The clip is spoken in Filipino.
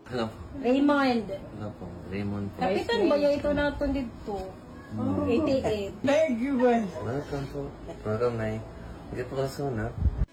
Hello po. Raymond. Hello po. Raymond po. Kapitan ba yung ito natin dito? 88. Thank you, boy. Welcome po. Welcome, Nay. Hindi po kaso na.